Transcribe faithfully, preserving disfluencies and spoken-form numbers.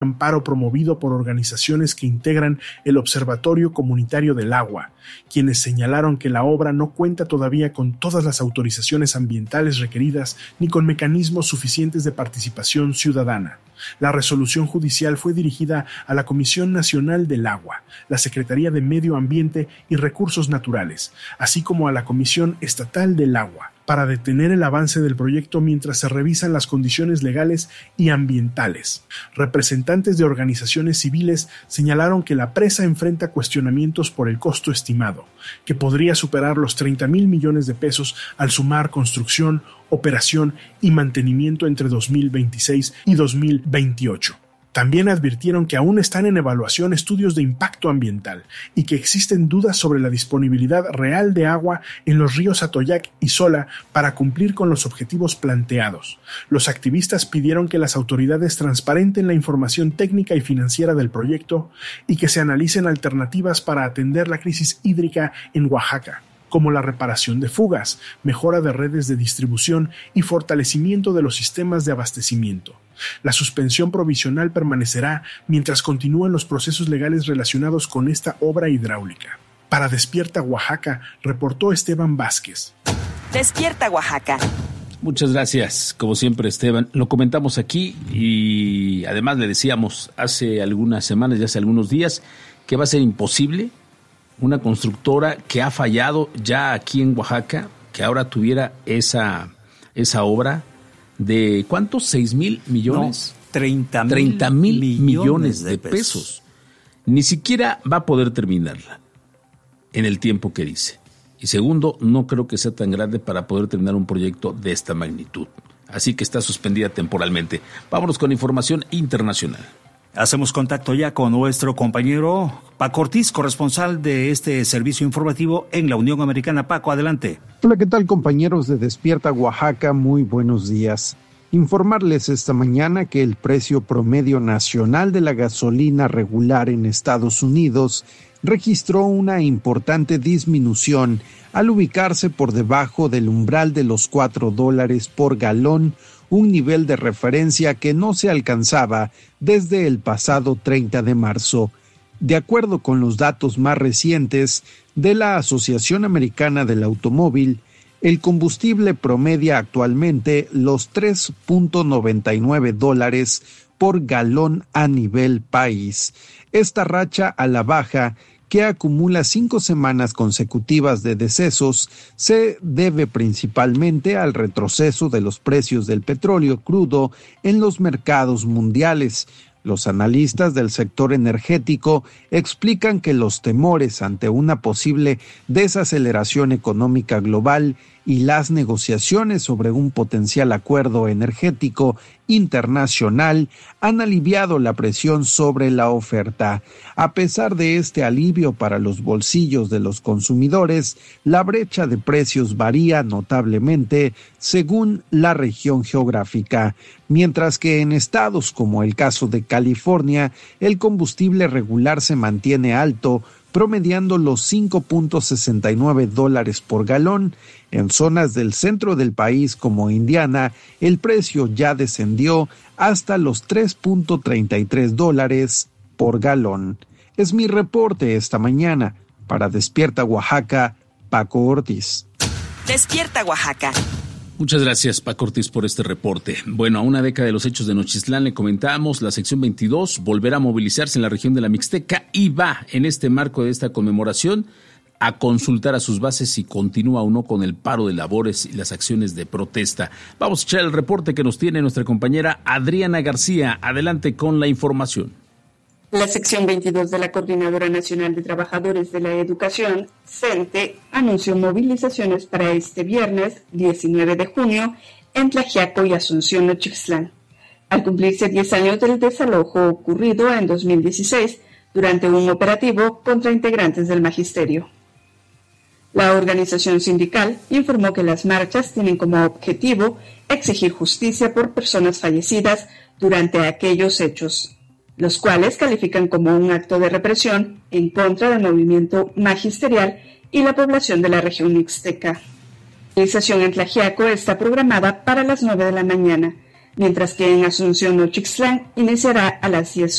amparo promovido por organizaciones que integran el Observatorio Comunitario del Agua, quienes señalaron que la obra no cuenta todavía con todas las autorizaciones ambientales requeridas ni con mecanismos suficientes de participación ciudadana. La resolución judicial fue dirigida a la Comisión Nacional del Agua, la Secretaría de Medio Ambiente y Recursos Naturales, así como a la Comisión Estatal del Agua, para detener el avance del proyecto mientras se revisan las condiciones legales y ambientales. Representantes de organizaciones civiles señalaron que la presa enfrenta cuestionamientos por el costo estimado, que podría superar los treinta mil millones de pesos al sumar construcción, operación y mantenimiento entre dos mil veintiséis y dos mil veintiocho. También advirtieron que aún están en evaluación estudios de impacto ambiental y que existen dudas sobre la disponibilidad real de agua en los ríos Atoyac y Sola para cumplir con los objetivos planteados. Los activistas pidieron que las autoridades transparenten la información técnica y financiera del proyecto y que se analicen alternativas para atender la crisis hídrica en Oaxaca, como la reparación de fugas, mejora de redes de distribución y fortalecimiento de los sistemas de abastecimiento. La suspensión provisional permanecerá mientras continúan los procesos legales relacionados con esta obra hidráulica. Para Despierta Oaxaca, reportó Esteban Vázquez. Despierta Oaxaca. Muchas gracias, como siempre, Esteban. Lo comentamos aquí y además le decíamos hace algunas semanas y hace algunos días que va a ser imposible una constructora que ha fallado ya aquí en Oaxaca, que ahora tuviera esa, esa obra de ¿cuántos? ¿Seis mil millones? No, treinta mil treinta mil millones, millones de, de pesos. pesos. Ni siquiera va a poder terminarla en el tiempo que dice. Y segundo, no creo que sea tan grande para poder terminar un proyecto de esta magnitud. Así que está suspendida temporalmente. Vámonos con información internacional. Hacemos contacto ya con nuestro compañero Paco Ortiz, corresponsal de este servicio informativo en la Unión Americana. Paco, adelante. Hola, ¿qué tal, compañeros de Despierta Oaxaca? Muy buenos días. Informarles esta mañana que el precio promedio nacional de la gasolina regular en Estados Unidos registró una importante disminución al ubicarse por debajo del umbral de los cuatro dólares por galón, un nivel de referencia que no se alcanzaba desde el pasado treinta de marzo. De acuerdo con los datos más recientes de la Asociación Americana del Automóvil, el combustible promedia actualmente los tres punto noventa y nueve dólares por galón a nivel país. Esta racha a la baja, que acumula cinco semanas consecutivas de decesos, se debe principalmente al retroceso de los precios del petróleo crudo en los mercados mundiales. Los analistas del sector energético explican que los temores ante una posible desaceleración económica global y las negociaciones sobre un potencial acuerdo energético internacional han aliviado la presión sobre la oferta. A pesar de este alivio para los bolsillos de los consumidores, la brecha de precios varía notablemente según la región geográfica, mientras que en estados como el caso de California, el combustible regular se mantiene alto, promediando los cinco punto sesenta y nueve dólares por galón. En zonas del centro del país como Indiana, el precio ya descendió hasta los tres punto treinta y tres dólares por galón. Es mi reporte esta mañana. Para Despierta Oaxaca, Paco Ortiz. Despierta Oaxaca. Muchas gracias, Paco Ortiz, por este reporte. Bueno, a una década de los hechos de Nochistlán le comentamos, la sección veintidós volverá a movilizarse en la región de la Mixteca y va, en este marco de esta conmemoración, a consultar a sus bases si continúa o no con el paro de labores y las acciones de protesta. Vamos a echar el reporte que nos tiene nuestra compañera Adriana García. Adelante con la información. La sección veintidós de la Coordinadora Nacional de Trabajadores de la Educación, CENTE, anunció movilizaciones para este viernes diecinueve de junio en Tlaxiaco y Asunción, Nochixtlán, al cumplirse diez años del desalojo ocurrido en dos mil dieciséis durante un operativo contra integrantes del magisterio. La organización sindical informó que las marchas tienen como objetivo exigir justicia por personas fallecidas durante aquellos hechos, los cuales califican como un acto de represión en contra del movimiento magisterial y la población de la región mixteca. La movilización en Tlaxiaco está programada para las nueve de la mañana, mientras que en Asunción, Nochixtlán, iniciará a las diez